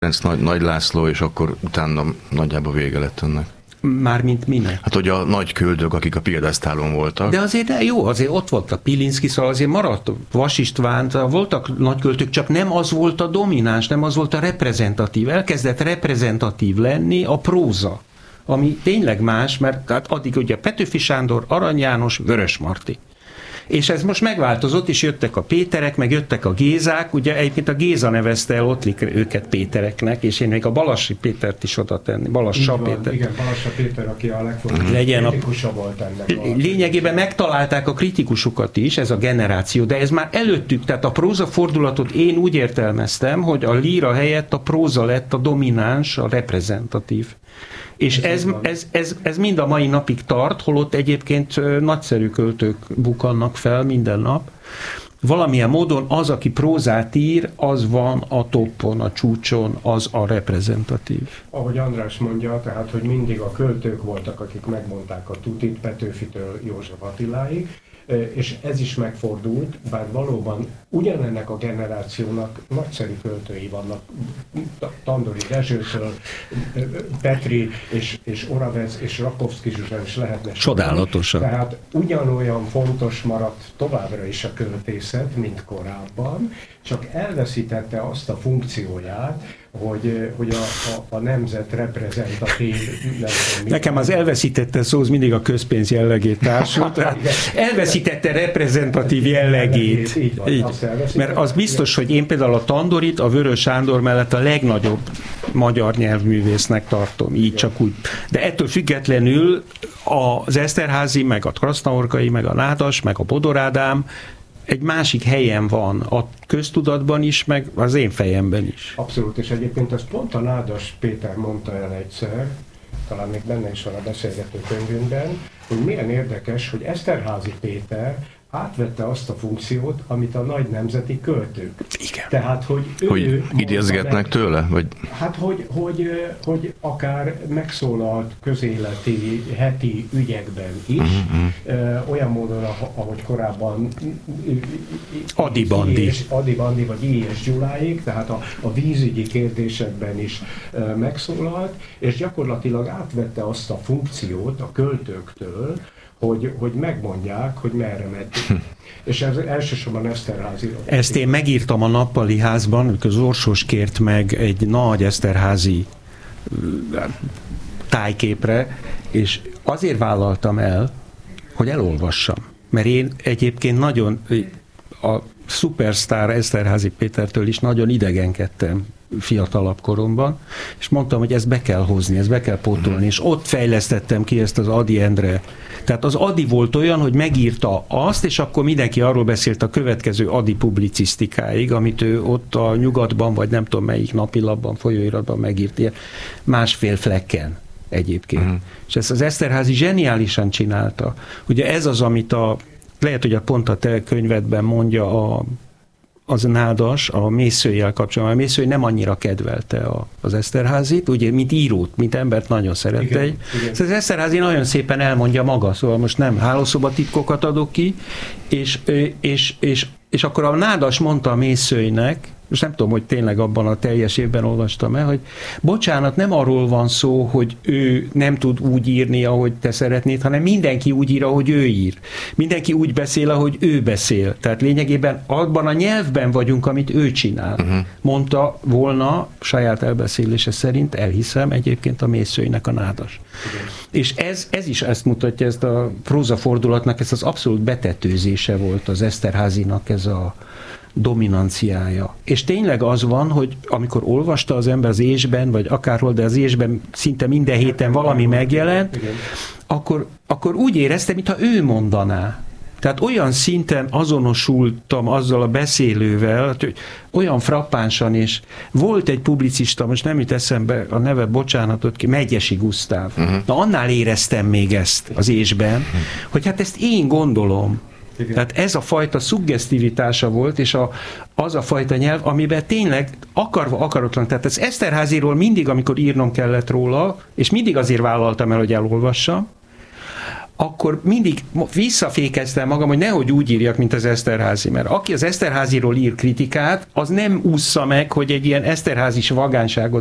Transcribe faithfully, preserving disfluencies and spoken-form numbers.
Nagy, Nagy László, és akkor utána nagyjából vége lett ennek. Mármint minek? Hát, hogy a nagy küldők, akik a piedesztálon voltak. De azért jó, azért ott volt a Pilinszky, szóval azért maradt Vas István, voltak nagyköltők, csak nem az volt a domináns, nem az volt a reprezentatív. Elkezdett reprezentatív lenni a próza, ami tényleg más, mert hát addig ugye Petőfi Sándor, Arany János, Vörös Marti. És ez most megváltozott, és jöttek a Péterek, meg jöttek a Gézák, ugye egyébként a Géza nevezte el Ottlik őket Pétereknek, és én még a Balassi Pétert is oda tenni, Balassa Péter. Igen, Balassa Péter, aki a legfontosabb kritikusa volt ennek. A... Lényegében megtalálták a kritikusokat is, ez a generáció, de ez már előttük, tehát a próza fordulatot én úgy értelmeztem, hogy a líra helyett a próza lett a domináns, a reprezentatív. És ez, ez, ez, ez mind a mai napig tart, holott egyébként nagyszerű költők bukannak fel minden nap. Valamilyen módon az, aki prózát ír, az van a toppon, a csúcson, az a reprezentatív. Ahogy András mondja, tehát, hogy mindig a költők voltak, akik megmondták a tutit Petőfitől József Attiláig, és ez is megfordult, bár valóban ugyanennek a generációnak nagyszerű költői vannak, Tandori Dezsőtől, Petri és, és Oravec és Rakovszky Zsuzsán is lehetne. Csodálatosan. Tehát ugyanolyan fontos maradt továbbra is a költészet, mint korábban, csak elveszítette azt a funkcióját, hogy, hogy a, a, a nemzet reprezentatív... Nekem az elveszítette szó, az mindig a közpénz jellegét társult. Elveszítette reprezentatív jellegét. Így van, így. Mert az biztos, hogy én például a Tandorit a Vörös Sándor mellett a legnagyobb magyar nyelvművésznek tartom, így csak úgy. De ettől függetlenül az Eszterházy, meg a Krasztaorkai, meg a Nádas, meg a Bodor Ádám egy másik helyen van, a köztudatban is, meg az én fejemben is. Abszolút, és egyébként ezt pont a Nádas Péter mondta el egyszer, talán még benne is van a beszélgető könyvünkben, hogy milyen érdekes, hogy Eszterházy Péter átvette azt a funkciót, amit a nagy nemzeti költők. Igen. Tehát, hogy ő hogy idézgetnek tőle? Vagy? Hát, hogy, hogy, hogy akár megszólalt közéleti, heti ügyekben is, uh-huh. olyan módon, ahogy korábban Adi Bandi. Adi Bandi vagy I. és Gyuláék, tehát a, a vízügyi kérdésekben is megszólalt, és gyakorlatilag átvette azt a funkciót a költőktől, Hogy, hogy megmondják, hogy merre mentünk. És ez elsősorban Eszterházy. Ezt én megírtam a Nappali Házban, amikor az Orsos kért meg egy nagy Eszterházy tájképre, és azért vállaltam el, hogy elolvassam. Mert én egyébként nagyon a szupersztár Eszterházy Pétertől is nagyon idegenkedtem fiatalabb koromban, és mondtam, hogy ezt be kell hozni, ezt be kell pótolni, és ott fejlesztettem ki ezt az Ady Endre. Tehát az Ady volt olyan, hogy megírta azt, és akkor mindenki arról beszélt a következő Ady publicisztikáig, amit ő ott a Nyugatban, vagy nem tudom melyik napilapban, folyóiratban megírt, ilyen másfél flekken egyébként. Uh-huh. És ezt az Eszterházy zseniálisan csinálta. Ugye ez az, amit a, lehet, hogy a pont a te könyvedben mondja a az Nádas a Mészőjjel kapcsolatban. A Mészői nem annyira kedvelte a, az Eszterházit, ugye, mint írót, mint embert nagyon szerette. Igen, egy. Igen. Szóval az Eszterházy nagyon szépen elmondja maga, szóval most nem hálószobatitkokat adok ki, és, és, és, és akkor a Nádas mondta a Mészőinek, most nem tudom, hogy tényleg abban a teljes évben olvastam el, hogy bocsánat, nem arról van szó, hogy ő nem tud úgy írni, ahogy te szeretnéd, hanem mindenki úgy ír, ahogy ő ír. Mindenki úgy beszél, ahogy ő beszél. Tehát lényegében abban a nyelvben vagyunk, amit ő csinál. Uh-huh. Mondta volna saját elbeszélése szerint, elhiszem egyébként a Mészőinek a Nádas. Uh-huh. És ez, ez is ezt mutatja, ezt a prózafordulatnak, ez az abszolút betetőzése volt az Eszterházynak, ez a dominanciája. És tényleg az van, hogy amikor olvasta az ember az Ésben, vagy akárhol, de az Ésben szinte minden héten valami megjelent, akkor, akkor úgy éreztem, mintha ő mondaná. Tehát olyan szinten azonosultam azzal a beszélővel, hogy olyan frappánsan, és volt egy publicista, most nem jut eszembe a neve, bocsánatot ki, Megyesi Gusztáv. Uh-huh. Na annál éreztem még ezt az Ésben, uh-huh. hogy hát ezt én gondolom. Igen. Tehát ez a fajta szuggesztivitása volt, és a, az a fajta nyelv, amiben tényleg akarva, akaratlan, tehát az Eszterházyról mindig, amikor írnom kellett róla, és mindig azért vállaltam el, hogy elolvassam, akkor mindig visszafékeztem magam, hogy nehogy úgy írjak, mint az Esterházy, mert aki az Esterházyról ír kritikát, az nem ússza meg, hogy egy ilyen Esterházy vagánságot